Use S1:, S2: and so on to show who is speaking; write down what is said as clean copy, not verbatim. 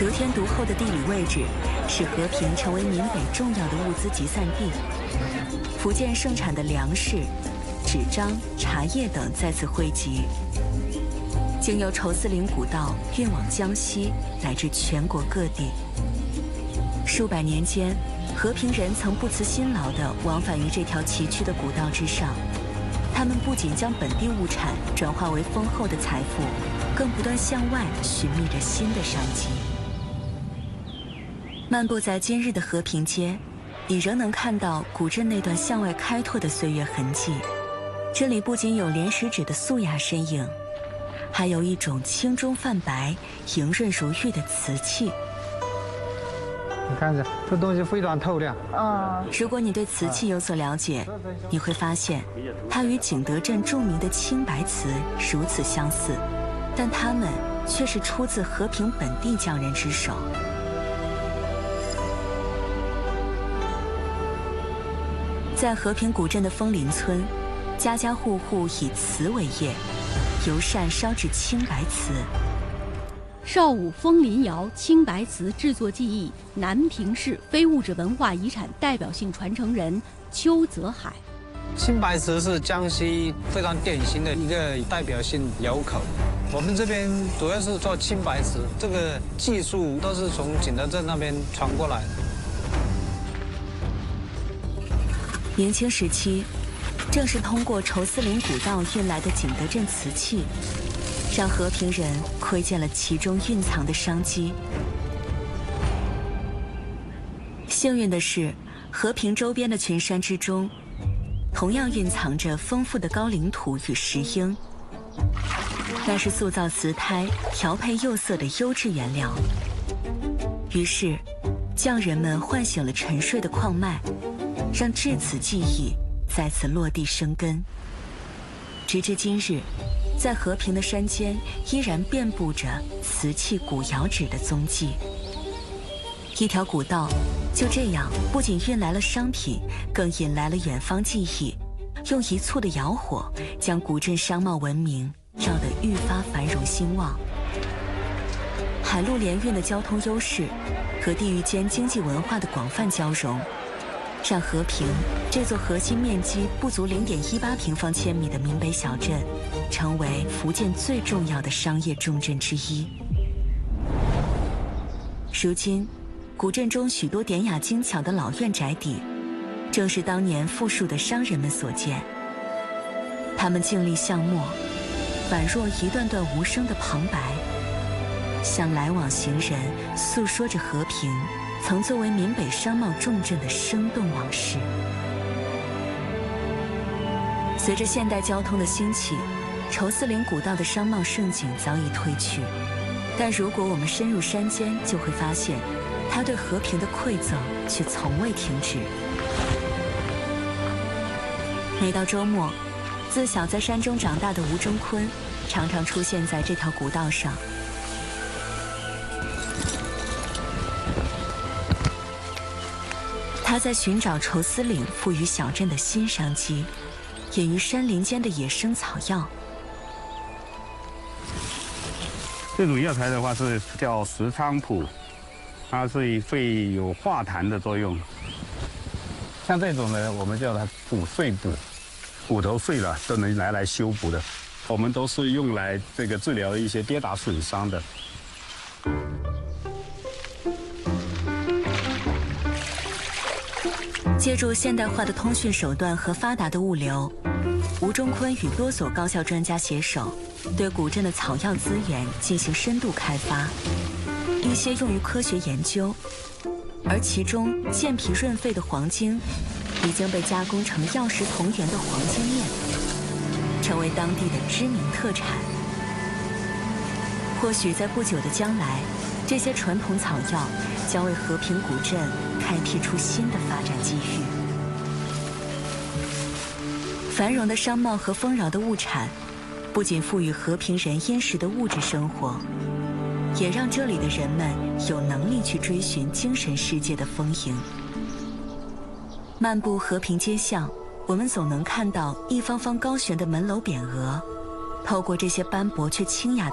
S1: 得天独厚的地理位置，使和平成为闽北重要的物资集散地。福建盛产的粮食、纸张、茶叶等在此汇集，经由绸丝岭古道运往江西乃至全国各地。数百年间，和平人曾不辞辛劳地往返于这条崎岖的古道之上。他们不仅将本地物产转化为丰厚的财富，更不断向外寻觅着新的商机。漫步在今日的和平街，你仍能看到古镇那段向外开拓的岁月痕迹。这里不仅有莲石纸的素雅身影，还有一种青中泛白、莹润如玉的瓷器。
S2: 你看着，这东西非常透亮。
S1: 如果你对瓷器有所了解，你会发现，它与景德镇著名的青白瓷如此相似，但它们却是出自和平本地匠人之手。在和平古镇的枫林村，家家户户以瓷为业，由善烧制青白瓷。
S3: 邵武枫林窑青白瓷制作技艺，南平市非物质文化遗产代表性传承人邱泽海。
S2: 青白瓷是江西非常典型的一个代表性窑口。我们这边主要是做青白瓷，这个技术都是从景德镇那边传过来的。
S1: 明清时期，正是通过绸丝岭古道运来的景德镇瓷器，让和平人窥见了其中蕴藏的商机。幸运的是，和平周边的群山之中，同样蕴藏着丰富的高岭土与石英，那是塑造瓷胎、调配釉色的优质原料。于是，匠人们唤醒了沉睡的矿脉，让制瓷技艺再次落地生根。直至今日，在和平的山间依然遍布着瓷器古窑址的踪迹。一条古道就这样不仅运来了商品，更引来了远方技艺，用一簇的窑火将古镇商贸文明绕得愈发繁荣兴旺。海陆联运的交通优势和地域间经济文化的广泛交融，让和平这座核心面积不足0.18平方千米的闽北小镇，成为福建最重要的商业重镇之一。如今，古镇中许多典雅精巧的老院宅邸，正是当年富庶的商人们所建。他们静立巷陌，宛若一段段无声的旁白，向来往行人诉说着和平曾作为闽北商贸重镇的生动往事。随着现代交通的兴起，绸丝岭古道的商贸盛景早已褪去，但如果我们深入山间，就会发现它对和平的馈赠却从未停止。每到周末，自小在山中长大的吴中坤常常出现在这条古道上。他在寻找绸丝岭赋予小镇的新商机，也于山林间的野生草药。
S4: 这种药材的话是叫石菖蒲，它是会有化痰的作用。像这种呢，我们叫它骨碎补，骨头碎了都能拿来修补的。我们都是用来这个治疗一些跌打损伤的。
S1: 借助现代化的通讯手段和发达的物流，吴中坤与多所高校专家携手，对古镇的草药资源进行深度开发，一些用于科学研究，而其中健脾润肺的黄精已经被加工成药食同源的黄精面，成为当地的知名特产。或许在不久的将来，这些传统草药将为和平古镇开辟出新的发展机遇。繁荣的商贸和丰饶的物产，不仅赋予和平人殷实的物质生活，也让这里的人们有能力去追寻精神世界的丰盈。漫步和平街巷，我们总能看到一方方高悬的门楼匾额，透过这些斑驳却清雅的